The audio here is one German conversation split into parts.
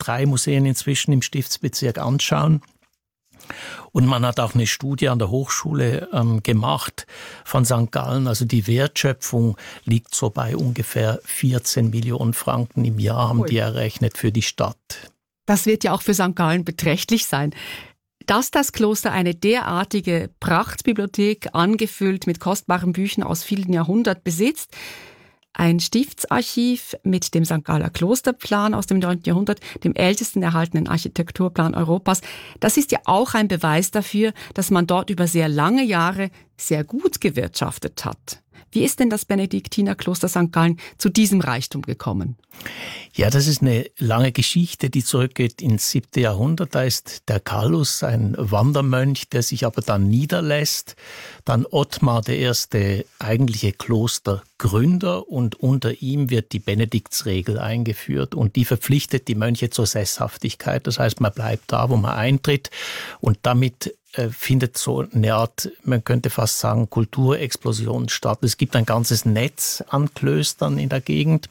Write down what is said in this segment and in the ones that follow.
3 Museen inzwischen im Stiftsbezirk anschauen. Und man hat auch eine Studie an der Hochschule gemacht von St. Gallen. Also die Wertschöpfung liegt so bei ungefähr 14 Millionen Franken im Jahr, haben die errechnet für die Stadt. Das wird ja auch für St. Gallen beträchtlich sein. Dass das Kloster eine derartige Prachtbibliothek, angefüllt mit kostbaren Büchern aus vielen Jahrhunderten besitzt, ein Stiftsarchiv mit dem St. Galler Klosterplan aus dem 9. Jahrhundert, dem ältesten erhaltenen Architekturplan Europas. Das ist ja auch ein Beweis dafür, dass man dort über sehr lange Jahre sehr gut gewirtschaftet hat. Wie ist denn das Benediktinerkloster St. Gallen zu diesem Reichtum gekommen? Ja, das ist eine lange Geschichte, die zurückgeht ins 7. Jahrhundert. Da ist der Gallus, ein Wandermönch, der sich aber dann niederlässt. Dann Ottmar, der erste eigentliche Klostergründer, und unter ihm wird die Benediktsregel eingeführt und die verpflichtet die Mönche zur Sesshaftigkeit. Das heißt, man bleibt da, wo man eintritt, und damit findet so eine Art, man könnte fast sagen, Kulturexplosion statt. Es gibt ein ganzes Netz an Klöstern in der Gegend.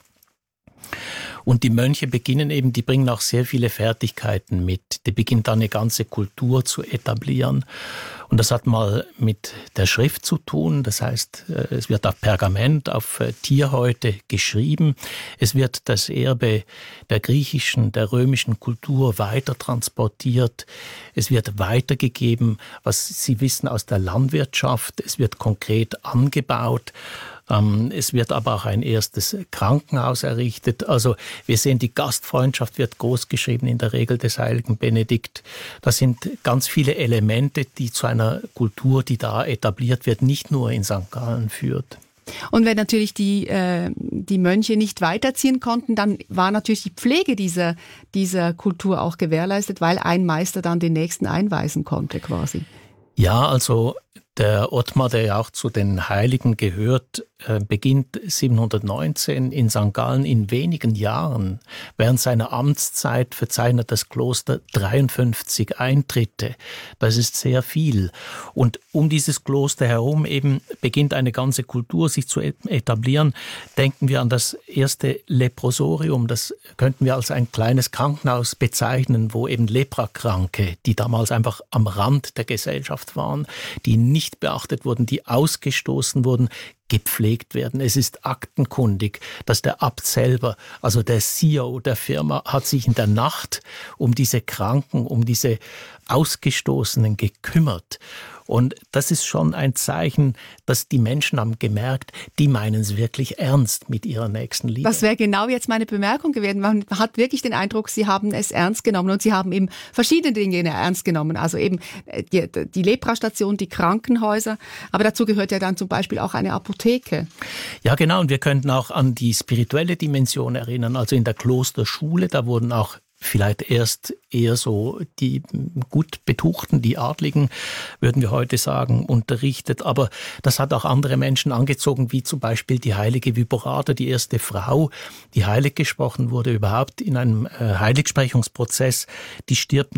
Und die Mönche beginnen eben, die bringen auch sehr viele Fertigkeiten mit. Die beginnen dann eine ganze Kultur zu etablieren. Und das hat mal mit der Schrift zu tun. Das heißt, es wird auf Pergament, auf Tierhäute geschrieben. Es wird das Erbe der griechischen, der römischen Kultur weiter transportiert. Es wird weitergegeben, was Sie wissen aus der Landwirtschaft. Es wird konkret angebaut. Es wird aber auch ein erstes Krankenhaus errichtet. Also wir sehen, die Gastfreundschaft wird großgeschrieben in der Regel des heiligen Benedikt. Das sind ganz viele Elemente, die zu einer Kultur, die da etabliert wird, nicht nur in St. Gallen führt. Und wenn natürlich die Mönche nicht weiterziehen konnten, dann war natürlich die Pflege dieser Kultur auch gewährleistet, weil ein Meister dann den nächsten einweisen konnte quasi. Ja, also der Ottmar, der ja auch zu den Heiligen gehört, beginnt 719 in St. Gallen. In wenigen Jahren, während seiner Amtszeit, verzeichnet das Kloster 53 Eintritte. Das ist sehr viel. Und um dieses Kloster herum eben beginnt eine ganze Kultur sich zu etablieren. Denken wir an das erste Leprosorium. Das könnten wir als ein kleines Krankenhaus bezeichnen, wo eben Leprakranke, die damals einfach am Rand der Gesellschaft waren, die nicht beachtet wurden, die ausgestoßen wurden, gepflegt werden. Es ist aktenkundig, dass der Abt selber, also der CEO der Firma, hat sich in der Nacht um diese Kranken, um diese Ausgestoßenen gekümmert. Und das ist schon ein Zeichen, dass die Menschen haben gemerkt, die meinen es wirklich ernst mit ihrer Nächstenliebe. Das wäre genau jetzt meine Bemerkung gewesen. Man hat wirklich den Eindruck, sie haben es ernst genommen und sie haben eben verschiedene Dinge ernst genommen. Also eben die Leprastation, die Krankenhäuser, aber dazu gehört ja dann zum Beispiel auch eine Apotheke. Ja, genau. Und wir könnten auch an die spirituelle Dimension erinnern. Also in der Klosterschule, da wurden auch vielleicht erst eher so die gut Betuchten, die Adligen, würden wir heute sagen, unterrichtet. Aber das hat auch andere Menschen angezogen, wie zum Beispiel die heilige Viborata, die erste Frau, die heilig gesprochen wurde, überhaupt in einem Heiligsprechungsprozess. Die stirbt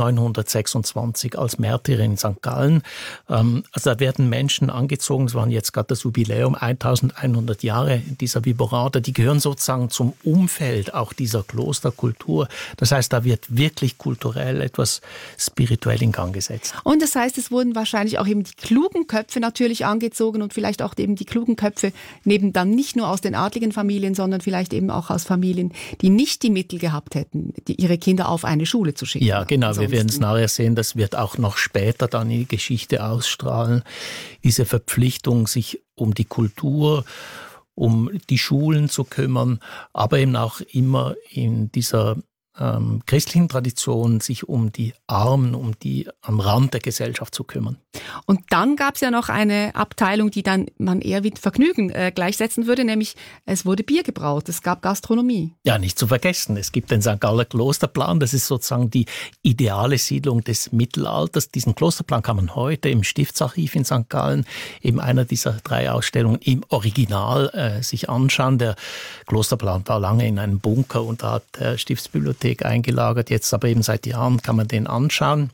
926 als Märtyrerin in St. Gallen. Also da werden Menschen angezogen, es waren jetzt gerade das Jubiläum, 1100 Jahre dieser Viborata, die gehören sozusagen zum Umfeld auch dieser Klosterkultur. Das heißt, da wird wirklich kulturell etwas spirituell in Gang gesetzt. Und das heißt, es wurden wahrscheinlich auch eben die klugen Köpfe natürlich angezogen und vielleicht auch eben die klugen Köpfe neben dann nicht nur aus den adligen Familien, sondern vielleicht eben auch aus Familien, die nicht die Mittel gehabt hätten, ihre Kinder auf eine Schule zu schicken. Ja, genau. Wir werden es nachher sehen, das wird auch noch später dann in die Geschichte ausstrahlen. Diese Verpflichtung, sich um die Kultur, um die Schulen zu kümmern, aber eben auch immer in dieser christlichen Tradition, sich um die Armen, um die am Rand der Gesellschaft zu kümmern. Und dann gab es ja noch eine Abteilung, die dann man eher mit Vergnügen gleichsetzen würde, nämlich es wurde Bier gebraut, es gab Gastronomie. Ja, nicht zu vergessen, es gibt den St. Galler Klosterplan, das ist sozusagen die ideale Siedlung des Mittelalters. Diesen Klosterplan kann man heute im Stiftsarchiv in St. Gallen, eben einer dieser 3 Ausstellungen, im Original sich anschauen. Der Klosterplan war lange in einem Bunker und da hat der Stiftsbibliothek eingelagert. Jetzt aber eben seit Jahren kann man den anschauen.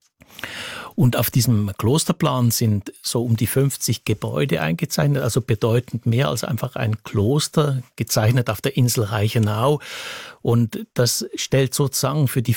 Und auf diesem Klosterplan sind so um die 50 Gebäude eingezeichnet, also bedeutend mehr als einfach ein Kloster, gezeichnet auf der Insel Reichenau. Und das stellt sozusagen für die